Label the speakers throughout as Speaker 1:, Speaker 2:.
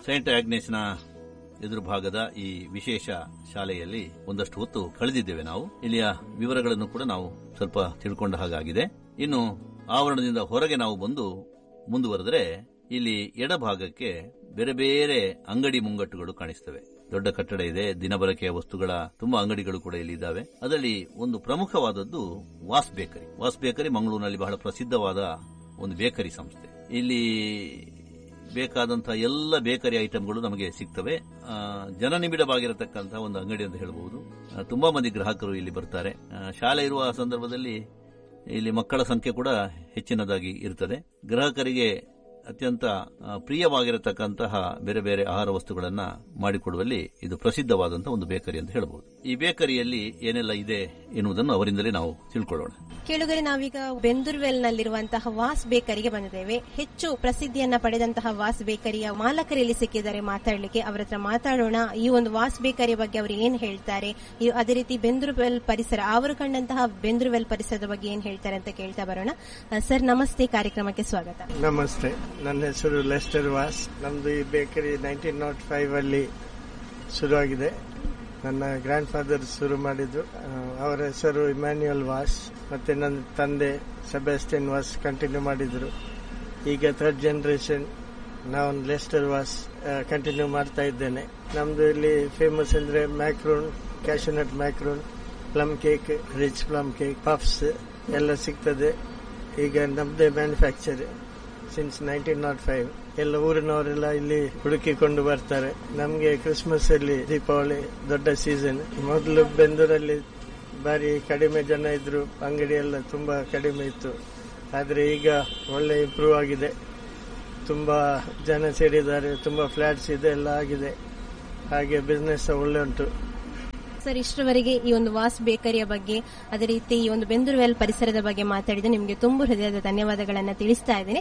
Speaker 1: Saint ಆಗ್ನೇಸ್ನ ಎದುರು ಭಾಗದ ಈ ವಿಶೇಷ ಶಾಲೆಯಲ್ಲಿ ಒಂದಷ್ಟು ಹೊತ್ತು ಕಳೆದಿದ್ದೇವೆ. ನಾವು ಇಲ್ಲಿಯ ವಿವರಗಳನ್ನು ಕೂಡ ನಾವು ಸ್ವಲ್ಪ ತಿಳ್ಕೊಂಡ ಹಾಗಾಗಿದೆ. ಇನ್ನು ಆವರಣದಿಂದ ಹೊರಗೆ ನಾವು ಬಂದು ಮುಂದುವರೆದರೆ ಇಲ್ಲಿ ಎಡಭಾಗಕ್ಕೆ ಬೇರೆ ಬೇರೆ ಅಂಗಡಿ ಮುಂಗಟ್ಟುಗಳು ಕಾಣಿಸ್ತವೆ. ದೊಡ್ಡ ಕಟ್ಟಡ ಇದೆ, ದಿನಬಳಕೆಯ ವಸ್ತುಗಳ ತುಂಬಾ ಅಂಗಡಿಗಳು ಕೂಡ ಇಲ್ಲಿ ಇದ್ದಾವೆ. ಅದರಲ್ಲಿ ಒಂದು ಪ್ರಮುಖವಾದದ್ದು ವಾಸ್ ಬೇಕರಿ. ವಾಸ್ ಬೇಕರಿ ಮಂಗಳೂರಿನಲ್ಲಿ ಬಹಳ ಪ್ರಸಿದ್ಧವಾದ ಒಂದು ಬೇಕರಿ ಸಂಸ್ಥೆ. ಇಲ್ಲಿ ಬೇಕಾದಂತಹ ಎಲ್ಲ ಬೇಕರಿ ಐಟಂಗಳು ನಮಗೆ ಸಿಗ್ತವೆ. ಜನನಿಬಿಡವಾಗಿರತಕ್ಕಂತಹ ಒಂದು ಅಂಗಡಿ ಅಂತ ಹೇಳಬಹುದು. ತುಂಬಾ ಮಂದಿ ಗ್ರಾಹಕರು ಇಲ್ಲಿ ಬರ್ತಾರೆ. ಶಾಲೆ ಇರುವ ಸಂದರ್ಭದಲ್ಲಿ ಇಲ್ಲಿ ಮಕ್ಕಳ ಸಂಖ್ಯೆ ಕೂಡ ಹೆಚ್ಚಿನದಾಗಿ ಇರುತ್ತದೆ. ಗ್ರಾಹಕರಿಗೆ ಅತ್ಯಂತ ಪ್ರಿಯವಾಗಿರತಕ್ಕಂತಹ ಬೇರೆ ಬೇರೆ ಆಹಾರ ವಸ್ತುಗಳನ್ನು ಮಾಡಿಕೊಡುವಲ್ಲಿ ಇದು ಪ್ರಸಿದ್ಧವಾದಂತಹ ಒಂದು ಬೇಕರಿ ಅಂತ ಹೇಳಬಹುದು. ಈ ಬೇಕರಿಯಲ್ಲಿ ಏನೆಲ್ಲ ಇದೆ ಎನ್ನುವುದನ್ನು ಅವರಿಂದಲೇ ನಾವು ತಿಳ್ಕೊಳ್ಳೋಣ.
Speaker 2: ಕೇಳುಗರೆ, ನಾವೀಗ ಬೆಂದೂರ್ವೆಲ್ನಲ್ಲಿರುವಂತಹ ವಾಸ್ ಬೇಕರಿಗೆ ಬಂದಿದ್ದೇವೆ. ಹೆಚ್ಚು ಪ್ರಸಿದ್ಧಿಯನ್ನ ಪಡೆದಂತಹ ವಾಸ್ ಬೇಕರಿಯ ಮಾಲಕರಲ್ಲಿ ಸಿಕ್ಕಿದ್ದಾರೆ ಮಾತಾಡಲಿಕ್ಕೆ. ಅವರ ಹತ್ರ ಮಾತಾಡೋಣ. ಈ ಒಂದು ವಾಸ್ ಬೇಕರಿಯ ಬಗ್ಗೆ ಅವರು ಏನ್ ಹೇಳ್ತಾರೆ, ಅದೇ ರೀತಿ ಬೆಂದೂರ್ವೆಲ್ ಪರಿಸರ, ಅವರು ಕಂಡಂತಹ ಬೆಂದೂರ್ವೆಲ್ ಪರಿಸರದ ಬಗ್ಗೆ ಏನ್ ಹೇಳ್ತಾರೆ ಅಂತ ಕೇಳ್ತಾ ಬರೋಣ. ಸರ್ ನಮಸ್ತೆ, ಕಾರ್ಯಕ್ರಮಕ್ಕೆ ಸ್ವಾಗತ.
Speaker 3: ನಮಸ್ತೆ, ನನ್ನ ಹೆಸರು ಲೆಸ್ಟರ್ ವಾಸ್. ನಮ್ದು ಈ ಬೇಕರಿ 1905 ಅಲ್ಲಿ ಶುರುವಾಗಿದೆ. ನನ್ನ ಗ್ರ್ಯಾಂಡ್ ಫಾದರ್ ಶುರು ಮಾಡಿದ್ರು. ಅವರ ಹೆಸರು ಇಮ್ಯಾನ್ಯುಯಲ್ ವಾಸ್. ಮತ್ತೆ ನನ್ನ ತಂದೆ ಸೆಬಾಸ್ಟಿಯನ್ ವಾಸ್ ಕಂಟಿನ್ಯೂ ಮಾಡಿದ್ರು. ಈಗ 3rd ಜನರೇಷನ್ ನಾವು ಲೆಸ್ಟರ್ ವಾಸ್ ಕಂಟಿನ್ಯೂ ಮಾಡ್ತಾ ಇದ್ದೇನೆ. ನಮ್ದು ಇಲ್ಲಿ ಫೇಮಸ್ ಅಂದ್ರೆ macaron, cashew nut macaron, plum cake, rich plum cake, puffs ಎಲ್ಲ ಸಿಗ್ತದೆ. ಈಗ ನಮ್ದೇ ಮ್ಯಾನುಫ್ಯಾಕ್ಚರ್ ಸಿನ್ಸ್ 1905. ಎಲ್ಲ ಊರಿನವರೆಲ್ಲ ಇಲ್ಲಿ ಹುಡುಕಿಕೊಂಡು ಬರ್ತಾರೆ. ನಮ್ಗೆ ಕ್ರಿಸ್ಮಸ್ ಅಲ್ಲಿ, ದೀಪಾವಳಿ ದೊಡ್ಡ ಸೀಸನ್. ಮೊದಲು ಬೆಂದೂರಲ್ಲಿ ಬಾರಿ ಕಡಿಮೆ ಜನ ಇದ್ರು, ಅಂಗಡಿ ಎಲ್ಲ ತುಂಬಾ ಕಡಿಮೆ ಇತ್ತು. ಆದ್ರೆ ಈಗ ಒಳ್ಳೆ ಇಂಪ್ರೂವ್ ಆಗಿದೆ. ತುಂಬಾ ಜನ ಸೇರಿದ್ದಾರೆ, ತುಂಬಾ ಫ್ಲಾಟ್ಸ್ ಇದೆ, ಎಲ್ಲ ಆಗಿದೆ. ಹಾಗೆ ಬಿಸ್ನೆಸ್ ಒಳ್ಳೆ ಉಂಟು.
Speaker 2: ಸರ್, ಇಷ್ಟರವರೆಗೆ ಈ ಒಂದು ವಾಸ್ ಬೇಕರಿಯ ಬಗ್ಗೆ, ಅದೇ ರೀತಿ ಈ ಒಂದು ಬೆಂದೂರ್ವೆಲ್ ಪರಿಸರದ ಬಗ್ಗೆ ಮಾತಾಡಿದ್ದು ನಿಮಗೆ ತುಂಬಾ ಹೃದಯದ ಧನ್ಯವಾದಗಳನ್ನು ತಿಳಿಸ್ತಾ ಇದ್ದೇನೆ.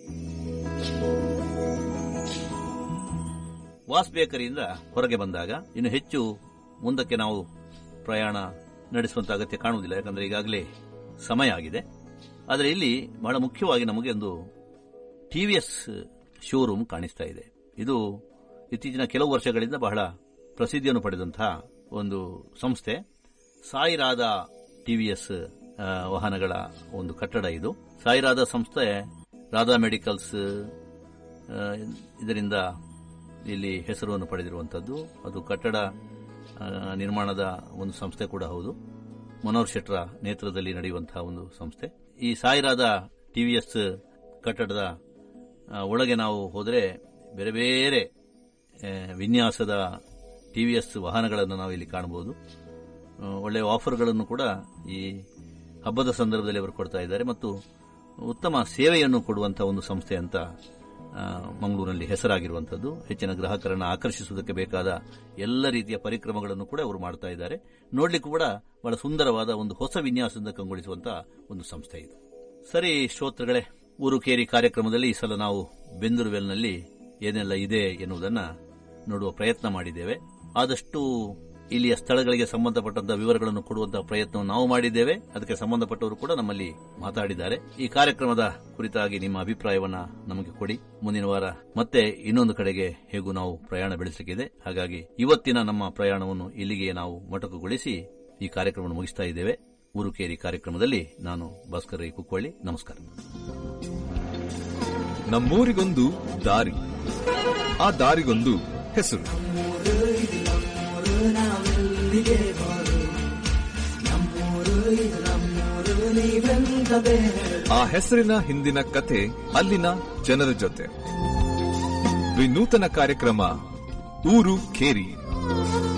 Speaker 1: ವಾಸ್ ಬೇಕರಿಯಿಂದ ಹೊರಗೆ ಬಂದಾಗ ಇನ್ನು ಹೆಚ್ಚು ಮುಂದಕ್ಕೆ ನಾವು ಪ್ರಯಾಣ ನಡೆಸುವಂತ ಅಗತ್ಯ ಕಾಣುವುದಿಲ್ಲ, ಯಾಕಂದ್ರೆ ಈಗಾಗಲೇ ಸಮಯ ಆಗಿದೆ. ಆದರೆ ಇಲ್ಲಿ ಬಹಳ ಮುಖ್ಯವಾಗಿ ನಮಗೆ ಒಂದು ಟಿವಿಎಸ್ ಶೋರೂಮ್ ಕಾಣಿಸ್ತಾ ಇದೆ. ಇದು ಇತ್ತೀಚಿನ ಕೆಲವು ವರ್ಷಗಳಿಂದ ಬಹಳ ಪ್ರಸಿದ್ಧಿಯನ್ನು ಪಡೆದಂತಹ ಒಂದು ಸಂಸ್ಥೆ. ಸಾಯಿರಾದ ಟಿವಿಎಸ್ ವಾಹನಗಳ ಒಂದು ಕಟ್ಟಡ ಇದು. ಸಾಯಿರಾದ ಸಂಸ್ಥೆ ರಾಧಾ ಮೆಡಿಕಲ್ಸ್ ಇದರಿಂದ ಇಲ್ಲಿ ಹೆಸರನ್ನು ಪಡೆದಿರುವಂತದ್ದು. ಅದು ಕಟ್ಟಡ ನಿರ್ಮಾಣದ ಒಂದು ಸಂಸ್ಥೆ ಕೂಡ ಹೌದು. ಮನೋಹರ್ ಶೆಟ್ರ ನೇತೃತ್ವದಲ್ಲಿ ನಡೆಯುವಂತಹ ಒಂದು ಸಂಸ್ಥೆ. ಈ ಸಾಯಿರಾದ ಟಿವಿಎಸ್ ಕಟ್ಟಡದ ಒಳಗೆ ನಾವು ಹೋದರೆ ಬೇರೆ ಬೇರೆ ವಿನ್ಯಾಸದ ಟಿವಿಎಸ್ ವಾಹನಗಳನ್ನು ನಾವು ಇಲ್ಲಿ ಕಾಣಬಹುದು. ಒಳ್ಳೆಯ ಆಫರ್ಗಳನ್ನು ಕೂಡ ಈ ಹಬ್ಬದ ಸಂದರ್ಭದಲ್ಲಿ ಅವರು ಕೊಡ್ತಾ ಇದ್ದಾರೆ ಮತ್ತು ಉತ್ತಮ ಸೇವೆಯನ್ನು ಕೊಡುವಂತಹ ಒಂದು ಸಂಸ್ಥೆ ಅಂತ ಮಂಗಳೂರಿನಲ್ಲಿ ಹೆಸರಾಗಿರುವಂತದ್ದು. ಹೆಚ್ಚಿನ ಗ್ರಾಹಕರನ್ನು ಆಕರ್ಷಿಸುವುದಕ್ಕೆ ಬೇಕಾದ ಎಲ್ಲ ರೀತಿಯ ಪರಿಕ್ರಮಗಳನ್ನು ಕೂಡ ಅವರು ಮಾಡ್ತಾ ಇದ್ದಾರೆ. ನೋಡ್ಲಿಕ್ಕೂ ಕೂಡ ಬಹಳ ಸುಂದರವಾದ ಒಂದು ಹೊಸ ವಿನ್ಯಾಸದಿಂದ ಕಂಗೊಳಿಸುವಂತಹ ಒಂದು ಸಂಸ್ಥೆ ಇದು. ಸರಿ ಶ್ರೋತೃಗಳೇ, ಊರು ಕೇರಿ ಕಾರ್ಯಕ್ರಮದಲ್ಲಿ ಈ ಸಲ ನಾವು ಬೆಂದೂರ್ವೆಲ್ನಲ್ಲಿ ಏನೆಲ್ಲ ಇದೆ ಎನ್ನುವುದನ್ನು ನೋಡುವ ಪ್ರಯತ್ನ ಮಾಡಿದ್ದೇವೆ. ಆದಷ್ಟು ಇಲ್ಲಿಯ ಸ್ಥಳಗಳಿಗೆ ಸಂಬಂಧಪಟ್ಟಂತಹ ವಿವರಗಳನ್ನು ಕೊಡುವಂತಹ ಪ್ರಯತ್ನವನ್ನು ನಾವು ಮಾಡಿದ್ದೇವೆ. ಅದಕ್ಕೆ ಸಂಬಂಧಪಟ್ಟವರು ಕೂಡ ನಮ್ಮಲ್ಲಿ ಮಾತಾಡಿದ್ದಾರೆ. ಈ ಕಾರ್ಯಕ್ರಮದ ಕುರಿತಾಗಿ ನಿಮ್ಮ ಅಭಿಪ್ರಾಯವನ್ನ ನಮಗೆ ಕೊಡಿ. ಮುಂದಿನ ವಾರ ಮತ್ತೆ ಇನ್ನೊಂದು ಕಡೆಗೆ ಹೇಗೂ ನಾವು ಪ್ರಯಾಣ ಬೆಳೆಸಲಿಕ್ಕಿದೆ. ಹಾಗಾಗಿ ಇವತ್ತಿನ ನಮ್ಮ ಪ್ರಯಾಣವನ್ನು ಇಲ್ಲಿಗೆ ನಾವು ಮೊಟಕುಗೊಳಿಸಿ ಈ ಕಾರ್ಯಕ್ರಮವನ್ನು ಮುಗಿಸ್ತಾ ಇದ್ದೇವೆ. ಊರು ಕೇರಿ ಕಾರ್ಯಕ್ರಮದಲ್ಲಿ ನಾನು ಭಾಸ್ಕರ್ ರೈ ಕುಕ್ಕೊಳ್ಳಿ. ನಮಸ್ಕಾರ.
Speaker 4: ನಮ್ಮೂರಿಗೊಂದು ದಾರಿ, ಆ ದಾರಿಗೊಂದು ಹೆಸರು. ಆ ಹೆಸರಿನ ಹಿಂದಿನ ಕಥೆ ಅಲ್ಲಿನ ಜನರ ಜೊತೆ. ವಿನೂತನ ಕಾರ್ಯಕ್ರಮ ಊರು ಕೇರಿ.